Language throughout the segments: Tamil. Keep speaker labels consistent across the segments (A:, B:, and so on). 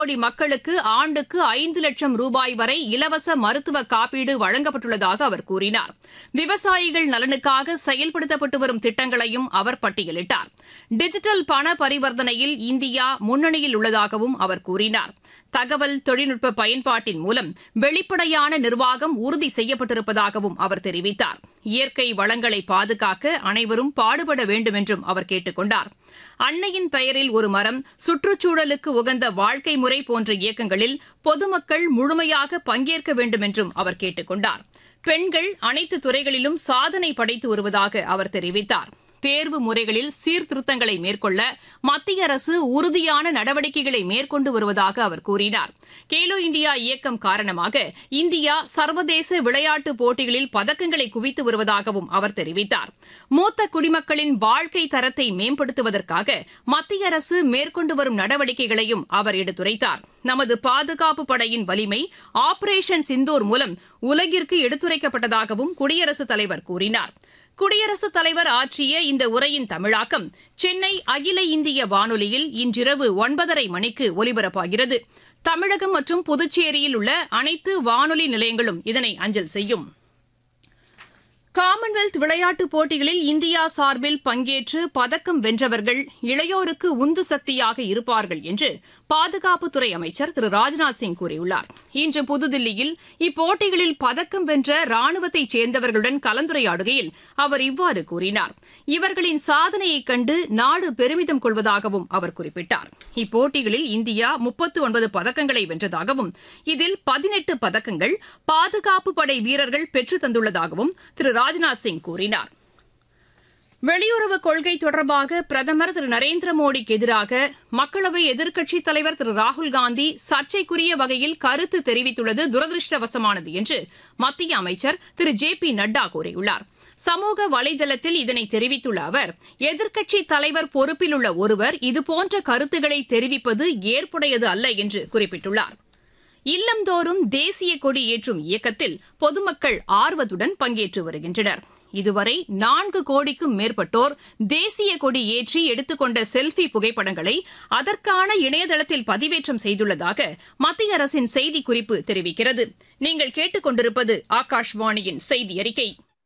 A: கோடி மக்களுக்கு ஆண்டுக்கு 5 லட்சம் ரூபாய் வரை இலவச மருத்துவ காப்பீடு வழங்கப்பட்டுள்ளதாக அவர் கூறினார். விவசாயிகள் நலனுக்காக செயல்படுத்தப்பட்டு வரும் திட்டங்களையும் அவர் பட்டியலிட்டார். டிஜிட்டல் பண பரிவர்த்தனையில் இந்தியா முன்னணியில் உள்ளதாகவும் அவர் கூறினார். தகவல் தொழில்நுட்ப பயன்பாட்டின் மூலம் வெளிப்படையான நிர்வாகம் உறுதி செய்யப்பட்டிருப்பதாகவும் அவர் தெரிவித்தார். இயற்கை வளங்களை பாதுகாக்க அனைவரும் பாடுபட வேண்டும் என்றும் அவர் கேட்டுக் கொண்டார். அன்னையின் பெயரில் ஒரு மரம், சுற்றுச்சூழலுக்கு உகந்த வாழ்க்கை முறை போன்ற இயக்கங்களில் பொதுமக்கள் முழுமையாக பங்கேற்க வேண்டும் என்றும் அவர் கேட்டுக் கொண்டார். பெண்கள் அனைத்து துறைகளிலும் சாதனை படைத்து வருவதாக அவர் தெரிவித்தார். தேர்வு முறைகளில் சீர்திருத்தங்களை மேற்கொள்ள மத்திய அரசு உறுதியான நடவடிக்கைகளை மேற்கொண்டு வருவதாக அவர் கூறினார். கேலோ இண்டியா இயக்கம் காரணமாக இந்தியா சர்வதேச விளையாட்டுப் போட்டிகளில் பதக்கங்களை குவித்து வருவதாகவும் அவர் தெரிவித்தார். மூத்த குடிமக்களின் வாழ்க்கை தரத்தை மேம்படுத்துவதற்காக மத்திய அரசு மேற்கொண்டு வரும் நடவடிக்கைகளையும் அவர் எடுத்துரைத்தார். நமது பாதுகாப்பு படையின் வலிமை ஆபரேஷன் சிந்தூர் மூலம் உலகிற்கு எடுத்துரைக்கப்பட்டதாகவும் குடியரசுத் தலைவர் கூறினார். குடியரசுத் தலைவர் ஆற்றிய இந்த உரையின் தமிழாக்கம் சென்னை அகில இந்திய வானொலியில் இன்றிரவு 9:30 மணிக்கு ஒலிபரப்பாகிறது. தமிழகம் மற்றும் புதுச்சேரியில் உள்ள அனைத்து வானொலி நிலையங்களும் இதனை அஞ்சல் செய்யும். காமன்வெல்த் விளையாட்டுப் போட்டிகளில் இந்தியா சார்பில் பங்கேற்று பதக்கம் வென்றவர்கள் இளையோருக்கு உந்து சக்தியாக இருப்பார்கள் என்று பாதுகாப்புத்துறை அமைச்சர் திரு ராஜ்நாத் சிங் கூறியுள்ளார். இன்று புதுதில்லியில் இப்போட்டிகளில் பதக்கம் வென்ற ராணுவத்தைச் சேர்ந்தவர்களுடன் கலந்துரையாடுகையில் அவர் இவ்வாறு கூறினார். இவர்களின் சாதனையைக் கண்டு நாடு பெருமிதம் கொள்வதாகவும் அவர் குறிப்பிட்டார். இப்போட்டிகளில் இந்தியா 39 பதக்கங்களை வென்றதாகவும் இதில் 18 பதக்கங்கள் பாதுகாப்பு படை வீரர்கள் பெற்றுத் தந்துள்ளதாகவும் திரு ராஜ்நாத் சிங் கூறினார். வெளியுறவு கொள்கை தொடர்பாக பிரதமர் திரு நரேந்திர மோடிக்கு எதிராக மக்களவை எதிர்க்கட்சித் தலைவர் திரு ராகுல்காந்தி சர்ச்சைக்குரிய வகையில் கருத்து தெரிவித்துள்ளது துரதிருஷ்டவசமானது என்று மத்திய அமைச்சர் திரு ஜே.பி. நட்டா கூறியுள்ளார். சமூக வலைதளத்தில் இதனை தெரிவித்துள்ள அவர், எதிர்க்கட்சித் தலைவர் பொறுப்பில் உள்ள ஒருவர் இதுபோன்ற கருத்துக்களை தெரிவிப்பது ஏற்புடையது அல்ல என்று குறிப்பிட்டுள்ளார். இல்லந்தோறும் தேசிய கொடி ஏற்றும் இயக்கத்தில் பொதுமக்கள் ஆர்வத்துடன் பங்கேற்று வருகின்றனர். இதுவரை 4 கோடிக்கும் மேற்பட்டோர் தேசிய கொடி ஏற்றி எடுத்துக்கொண்ட செல்ஃபி புகைப்படங்களை அதற்கான இணையதளத்தில் பதிவேற்றம் செய்துள்ளதாக மத்திய அரசின் செய்திக்குறிப்பு தெரிவிக்கிறது. நீங்கள் கேட்டுக் கொண்டிருப்பது ஆகாஷ்வாணியின் செய்தி அறிக்கை.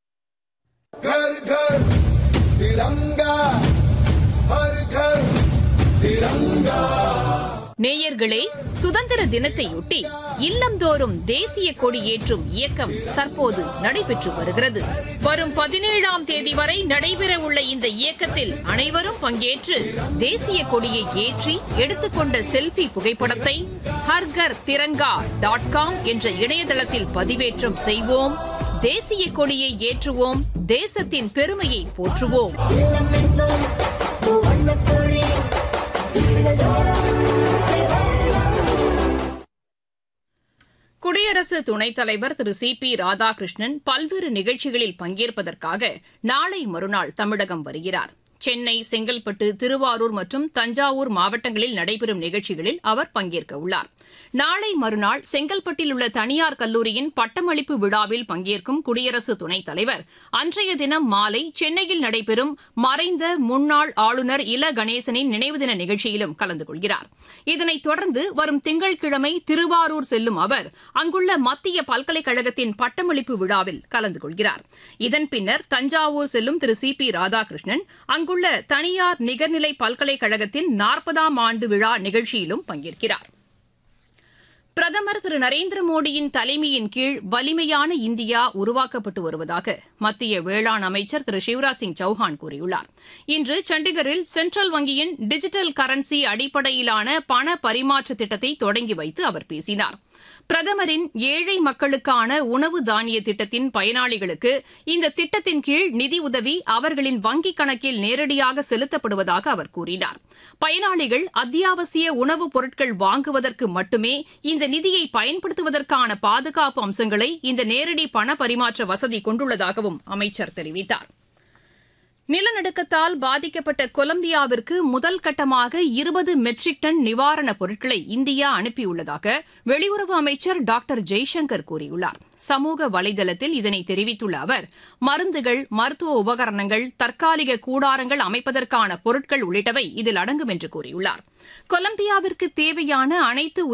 A: நேயர்களே, சுதந்திர தினத்தையொட்டி இல்லந்தோறும் தேசிய கொடி ஏற்றும் இயக்கம் தற்போது நடைபெற்று வருகிறது. வரும் 17ஆம் தேதி வரை நடைபெறவுள்ள இந்த இயக்கத்தில் அனைவரும் பங்கேற்று தேசிய கொடியை ஏற்றி எடுத்துக்கொண்ட செல்ஃபி புகைப்படத்தை harghar.com என்ற இணையதளத்தில் பதிவேற்றம் செய்வோம். தேசிய கொடியை ஏற்றுவோம். தேசத்தின் பெருமையை போற்றுவோம். குடியரசு துணைத் தலைவர் திரு சி.பி. ராதாகிருஷ்ணன் பல்வேறு நிகழ்ச்சிகளில் பங்கேற்பதற்காக நாளை மறுநாள் தமிழகம் வருகிறார். சென்னை, செங்கல்பட்டு, திருவாரூர் மற்றும் தஞ்சாவூர் மாவட்டங்களில் நடைபெறும் நிகழ்ச்சிகளில் அவர் பங்கேற்க உள்ளார். நாளை மறுநாள் செங்கல்பட்டில் உள்ள தனியார் கல்லூரியின் பட்டமளிப்பு விழாவில் பங்கேற்கும் குடியரசு துணைத் தலைவர் அன்றைய தினம் மாலை சென்னையில் நடைபெறும் மறைந்த முன்னாள் ஆளுநர் இல கணேசனின் நினைவு தின நிகழ்ச்சியிலும் கலந்து கொள்கிறார். இதனைத் தொடர்ந்து வரும் திங்கட்கிழமை திருவாரூர் செல்லும் அவர் அங்குள்ள மத்திய பல்கலைக்கழகத்தின் பட்டமளிப்பு விழாவில் கலந்து கொள்கிறார். இதன் பின்னர் தஞ்சாவூர் செல்லும் திரு சி.பி. ராதாகிருஷ்ணன் அங்குள்ள தனியார் நிகர்நிலை பல்கலைக்கழகத்தின் 40ஆம் ஆண்டு விழா நிகழ்ச்சியிலும் பங்கேற்கிறார். பிரதமர் திரு நரேந்திர மோடியின் தலைமையின் கீழ் வலிமையான இந்தியா உருவாக்கப்பட்டு வருவதாக மத்திய வேளாண் அமைச்சர் திரு சிவராஜ் சிங் சௌஹான் கூறியுள்ளார். இன்று சண்டிகரில் சென்ட்ரல் வங்கியின் டிஜிட்டல் கரன்சி அடிப்படையிலான பண பரிமாற்ற திட்டத்தை தொடங்கி வைத்து அவர் பேசினார். பிரதமரின் ஏழை மக்களுக்கான உணவு தானிய திட்டத்தின் பயனாளிகளுக்கு இந்த திட்டத்தின் கீழ் நிதியுதவி அவர்களின் வங்கிக் கணக்கில் நேரடியாக செலுத்தப்படுவதாக அவர் கூறினார். பயனாளிகள் அத்தியாவசிய உணவுப் பொருட்கள் வாங்குவதற்கு மட்டுமே இந்த நிதியை பயன்படுத்துவதற்கான பாதுகாப்பு அம்சங்களை இந்த நேரடி பண பரிமாற்ற வசதி கொண்டுள்ளதாகவும் அமைச்சர் தெரிவித்தார். நிலநடுக்கத்தால் பாதிக்கப்பட்ட கொலம்பியாவிற்கு முதல் கட்டமாக 20 மெட்ரிக் டன் நிவாரணப் பொருட்களை இந்தியா அனுப்பியுள்ளதாக வெளியுறவு அமைச்சர் டாக்டர் ஜெய்சங்கர் கூறியுள்ளார். சமூக வலைதளத்தில் இதனை தெரிவித்துள்ள அவர், மருந்துகள், மருத்துவ உபகரணங்கள், தற்காலிக கூடாரங்கள் அமைப்பதற்கான பொருட்கள் உள்ளிட்டவை இதில் அடங்கும் என்று கூறியுள்ளார். கொலம்பியாவிற்கு தேவையான அனைத்து